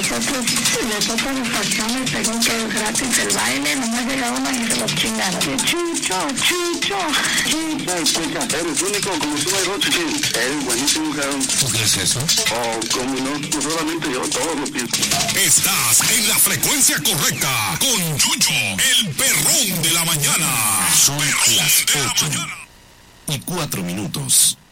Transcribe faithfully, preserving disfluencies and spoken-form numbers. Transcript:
otros, las otras estaciones, según que es gratis el baile, nomás llega una y se los chingan. Chucho, chucho, chucho. Eres único, como tú no hay otro, sí. Eres buenísimo, cabrón. ¿Tú qué es eso? Oh, como no, no solamente yo, todos lo pienso. Estás en la frecuencia correcta con Chucho, el perrón de la mañana. Son las ocho y cuatro minutos.